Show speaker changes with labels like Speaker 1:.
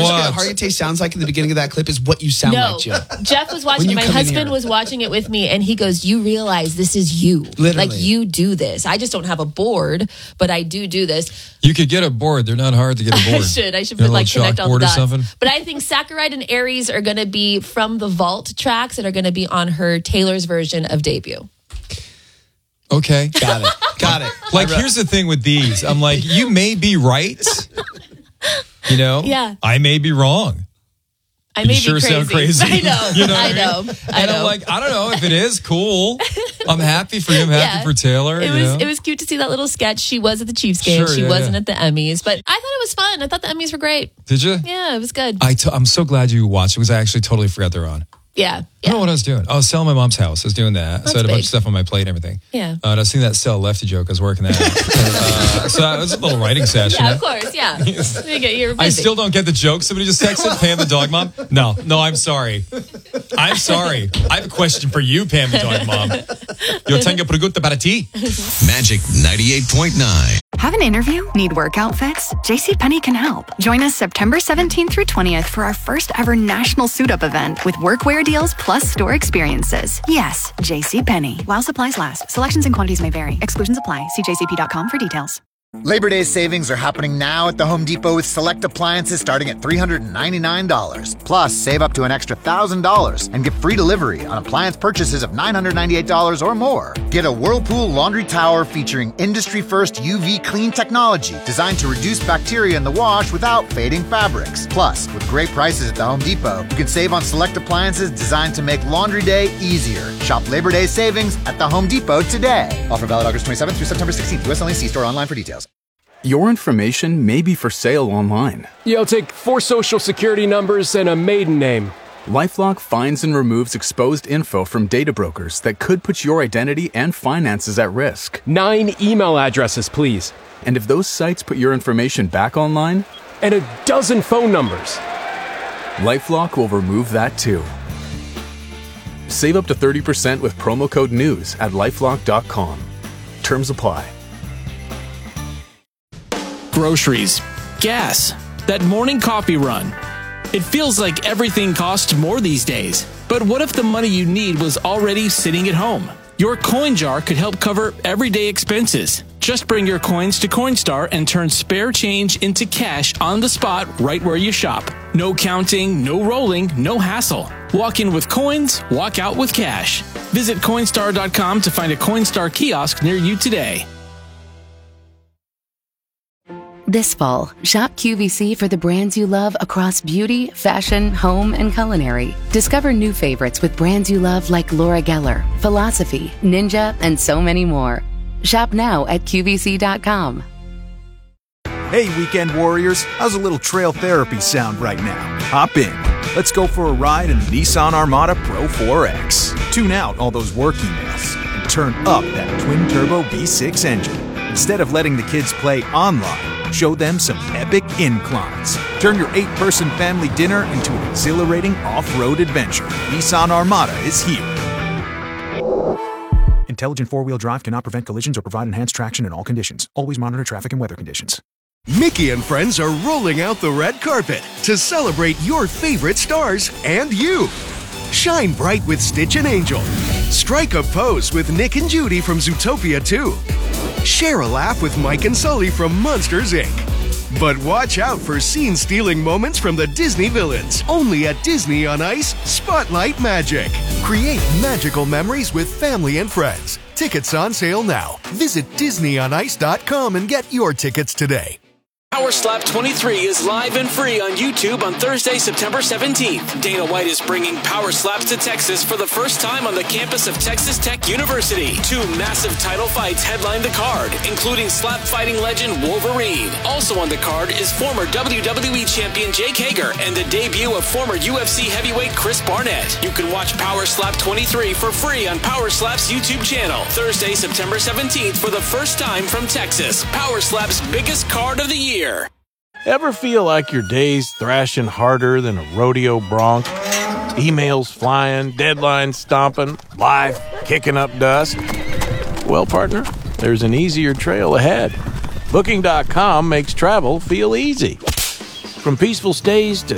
Speaker 1: what Hargate sounds like in the beginning of that clip is what you sound like, Jill.
Speaker 2: Jeff was watching. My husband was watching it with me, and he goes, "You realize this is you.
Speaker 1: Literally.
Speaker 2: Like you do this. I just don't have a board, but I do this."
Speaker 3: You could get a board. They're not hard to get a board.
Speaker 2: I should like connect all the dots.
Speaker 3: Something.
Speaker 2: But I think Saccharide and Aries are going to be from the Vault tracks and are going to be on her Taylor's version of Debut.
Speaker 3: Okay.
Speaker 1: Got it.
Speaker 3: Like, here's the thing with these. I'm like, you may be right. You know?
Speaker 2: Yeah.
Speaker 3: I may be wrong.
Speaker 2: I may
Speaker 3: sure
Speaker 2: be crazy.
Speaker 3: Sound crazy.
Speaker 2: I know.
Speaker 3: You know
Speaker 2: I know.
Speaker 3: And I'm like, I don't know if it is cool. I'm happy for you. I'm happy for Taylor.
Speaker 2: It was cute to see that little sketch. She was at the Chiefs game. She wasn't at the Emmys, but I thought it was fun. I thought the Emmys were great.
Speaker 3: Did you?
Speaker 2: Yeah, it was good.
Speaker 3: I'm so glad you watched it because I actually totally forgot they're on.
Speaker 2: Yeah.
Speaker 3: I don't know what I was doing. I was selling my mom's house. I was doing that.
Speaker 2: That's
Speaker 3: so I had a bunch
Speaker 2: big.
Speaker 3: of stuff on my plate and everything.
Speaker 2: Yeah.
Speaker 3: And I was seeing that sell lefty joke. I was working that out. So it was a little writing session.
Speaker 2: Yeah, of course. Yeah. You're busy.
Speaker 3: I still don't get the joke. Somebody just texted Pam the dog mom. No, I'm sorry. I'm sorry. I have a question for you, Pam the dog mom. Yo tengo pregunta para ti.
Speaker 4: Magic 98.9.
Speaker 5: Have an interview? Need work outfits? JCPenney can help. Join us September 17th through 20th for our first ever national suit-up event with workwear deals plus store experiences. Yes, JCPenney. While supplies last. Selections and quantities may vary. Exclusions apply. See jcp.com for details.
Speaker 6: Labor Day savings are happening now at the Home Depot with select appliances starting at $399. Plus, save up to an extra $1,000 and get free delivery on appliance purchases of $998 or more. Get a Whirlpool laundry tower featuring industry-first UV clean technology designed to reduce bacteria in the wash without fading fabrics. Plus, with great prices at the Home Depot, you can save on select appliances designed to make laundry day easier. Shop Labor Day savings at the Home Depot today. Offer valid August 27th through September 16th. US only. See store online for details.
Speaker 7: Your information may be for sale online.
Speaker 8: Yo, take 4 social security numbers and a maiden name.
Speaker 7: LifeLock finds and removes exposed info from data brokers that could put your identity and finances at risk.
Speaker 8: 9 email addresses, please.
Speaker 7: And if those sites put your information back online?
Speaker 8: And a dozen phone numbers.
Speaker 7: LifeLock will remove that too. Save up to 30% with promo code NEWS at LifeLock.com. Terms apply.
Speaker 9: Groceries, gas, that morning coffee run. It feels like everything costs more these days. But what if the money you need was already sitting at home? Your coin jar could help cover everyday expenses. Just bring your coins to Coinstar and turn spare change into cash on the spot right where you shop. No counting, no rolling, no hassle. Walk in with coins, walk out with cash. Visit Coinstar.com to find a Coinstar kiosk near you today.
Speaker 10: This fall, shop QVC for the brands you love across beauty, fashion, home, and culinary. Discover new favorites with brands you love like Laura Geller, Philosophy, Ninja, and so many more. Shop now at QVC.com.
Speaker 11: Hey, weekend warriors, how's a little trail therapy sound right now? Hop in. Let's go for a ride in the Nissan Armada Pro 4X. Tune out all those work emails and turn up that twin-turbo V6 engine. Instead of letting the kids play online, show them some epic inclines. Turn your 8-person family dinner into an exhilarating off-road adventure. Nissan Armada is here. Intelligent four-wheel drive cannot prevent collisions or provide enhanced traction in all conditions. Always monitor traffic and weather conditions.
Speaker 12: Mickey and friends are rolling out the red carpet to celebrate your favorite stars and you. Shine bright with Stitch and Angel. Strike a pose with Nick and Judy from Zootopia 2. Share a laugh with Mike and Sully from Monsters, Inc. But watch out for scene-stealing moments from the Disney villains. Only at Disney on Ice, Spotlight Magic. Create magical memories with family and friends. Tickets on sale now. Visit DisneyOnIce.com and get your tickets today.
Speaker 9: Power Slap 23 is live and free on YouTube on Thursday, September 17th. Dana White is bringing Power Slaps to Texas for the first time on the campus of Texas Tech University. 2 massive title fights headline the card, including slap fighting legend Wolverine. Also on the card is former WWE champion Jake Hager and the debut of former UFC heavyweight Chris Barnett. You can watch Power Slap 23 for free on Power Slap's YouTube channel. Thursday, September 17th for the first time from Texas. Power Slap's biggest card of the year.
Speaker 13: Ever feel like your day's thrashing harder than a rodeo bronc? Emails flying, deadlines stomping, life kicking up dust? Well, partner, there's an easier trail ahead. Booking.com makes travel feel easy. From peaceful stays to